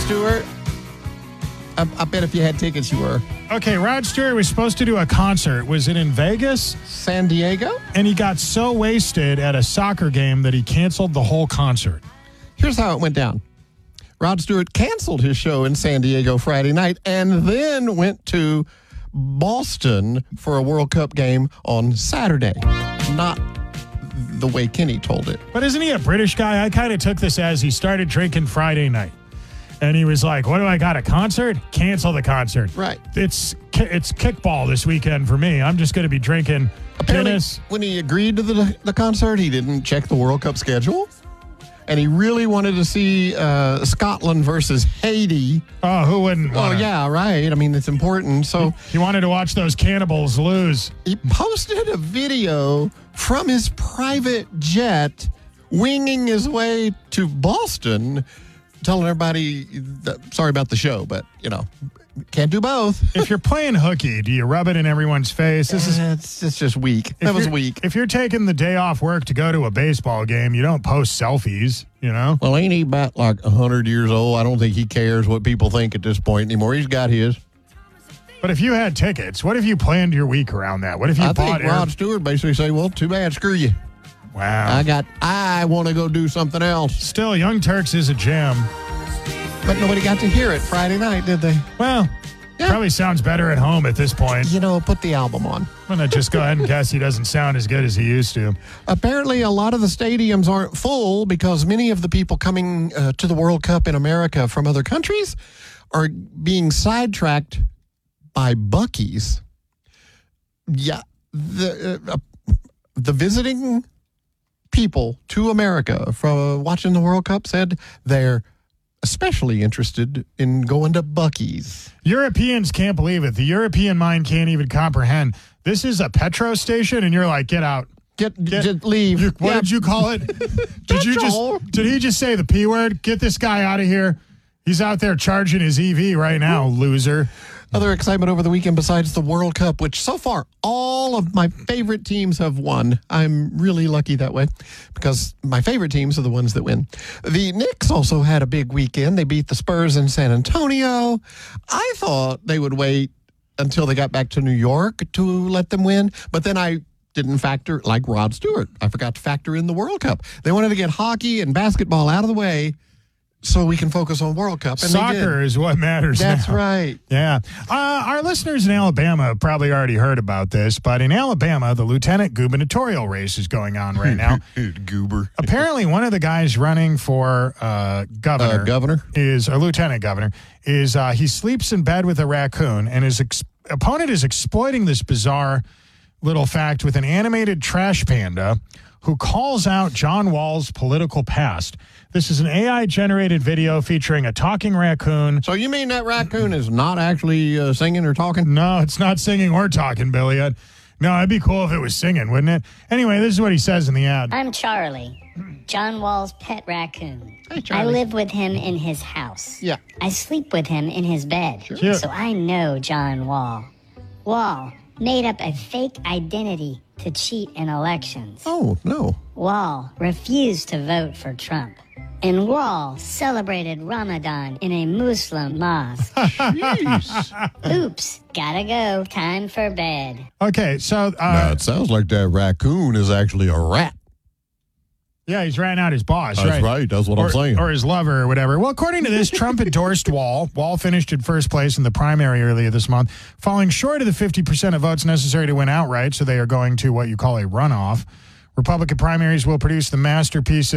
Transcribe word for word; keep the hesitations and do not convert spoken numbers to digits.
Stewart? I, I bet if you had tickets, you were. Okay, Rod Stewart was supposed to do a concert. Was it in Vegas? San Diego? And he got so wasted at a soccer game that he canceled the whole concert. Here's how it went down. Rod Stewart canceled his show in San Diego Friday night and then went to Boston for a World Cup game on Saturday. Not the way Kenny told it. But isn't he a British guy? I kind of took this as he started drinking Friday night. And he was like, what do I got, a concert? Cancel the concert. Right. It's it's kickball this weekend for me. I'm just going to be drinking Apparently, Guinness. when he agreed to the, the concert, he didn't check the World Cup schedule. And he really wanted to see uh, Scotland versus Haiti. Oh, who wouldn't Oh, want yeah, right. I mean, it's important. So He wanted to watch those cannibals lose. he posted a video from his private jet winging his way to Boston, telling everybody, that, sorry about the show, but, you know, can't do both. If you're playing hooky, do you rub it in everyone's face? This is it's, it's just weak. if That was you're- weak. If you're taking the day off work to go to a baseball game, you don't post selfies, you know? Well, ain't he about like one hundred years old? I don't think he cares what people think at this point anymore. He's got his. But if you had tickets, what if you planned your week around that? What if you I bought think air- Rod Stewart basically say, well, too bad, screw you. Wow. I got, I want to go do something else. Still, Young Turks is a jam. But nobody got to hear it Friday night, did they? Well, Yeah. probably sounds better at home at this point. You know, put the album on. I'm going to just go ahead and guess he doesn't sound as good as he used to. Apparently, a lot of the stadiums aren't full because many of the people coming uh, to the World Cup in America from other countries are being sidetracked by Buc-ee's. Yeah, the uh, uh, the visiting people to America from watching the World Cup said they're especially interested in going to Buc-ee's. Europeans can't believe it. The European mind can't even comprehend. This is a Petro station, and you're like, get out. Get, Get- just leave. You- what Yeah. did you call it? Did you Petrol. just? Did he just say the P word? Get this guy out of here. He's out there charging his E V right now, loser. Other excitement over the weekend besides the World Cup, which so far all of my favorite teams have won. I'm really lucky that way because my favorite teams are the ones that win. The Knicks also had a big weekend. They beat the Spurs in San Antonio. I thought they would wait until they got back to New York to let them win, but then I didn't factor, like Rod Stewart, I forgot to factor in the World Cup. They wanted to get hockey and basketball out of the way so we can focus on World Cup. And Soccer they did. is what matters. That's now. right. Yeah. Uh, our listeners in Alabama have probably already heard about this, but in Alabama, the lieutenant gubernatorial race is going on right now. Goober. Apparently, one of the guys running for uh, governor, Uh, governor? is or lieutenant governor is uh, he sleeps in bed with a raccoon, and his ex- opponent is exploiting this bizarre little fact with an animated trash panda who calls out John Wall's political past. This is an A I-generated video featuring a talking raccoon. So you mean that raccoon is not actually uh, singing or talking? No, it's not singing or talking, Billy. I'd, no, it'd be cool if it was singing, wouldn't it? Anyway, this is what he says in the ad. I'm Charlie, John Wall's pet raccoon. Hey, I Charlie. live with him in his house. Yeah. I sleep with him in his bed. Cute. So I know John Wall. Wall made up a fake identity to cheat in elections. Oh, no. Wall refused to vote for Trump. And Wall celebrated Ramadan in a Muslim mosque. Oops, gotta go. Time for bed. Okay, so uh, Now, it sounds like that raccoon is actually a rat. yeah, he's ratting out his boss. That's right. right. That's what or, I'm saying. or his lover or whatever. Well, according to this, Trump endorsed Wall. Wall finished in first place in the primary earlier this month, falling short of the fifty percent of votes necessary to win outright, so they are going to what you call a runoff. Republican primaries will produce the masterpiece